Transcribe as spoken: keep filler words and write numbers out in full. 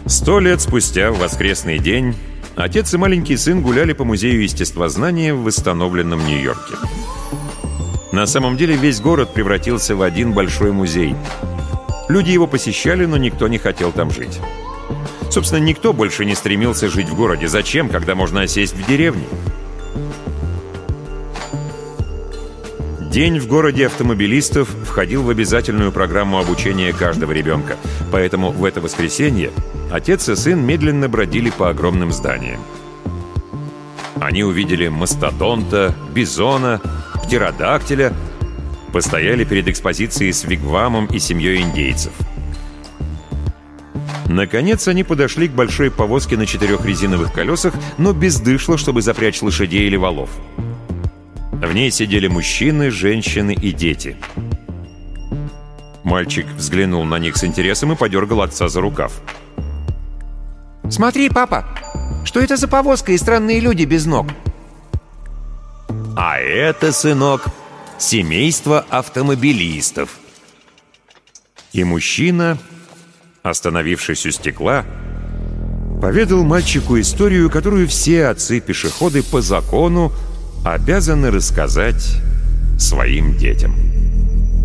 Сто лет спустя, в воскресный день, отец и маленький сын гуляли по музею естествознания в восстановленном Нью-Йорке. На самом деле весь город превратился в один большой музей. Люди его посещали, но никто не хотел там жить. Собственно, никто больше не стремился жить в городе. Зачем, когда можно осесть в деревне? День в городе автомобилистов входил в обязательную программу обучения каждого ребенка. Поэтому в это воскресенье отец и сын медленно бродили по огромным зданиям. Они увидели мастодонта, бизона, птеродактиля, постояли перед экспозицией с вигвамом и семьей индейцев. Наконец они подошли к большой повозке на четырех резиновых колесах, но без дышла, чтобы запрячь лошадей или валов. В ней сидели мужчины, женщины и дети. Мальчик взглянул на них с интересом и подергал отца за рукав. «Смотри, папа, что это за повозка и странные люди без ног?» «А это, сынок, семейство автомобилистов». И мужчина, остановившись у стекла, поведал мальчику историю, которую все отцы-пешеходы по закону обязаны рассказать своим детям.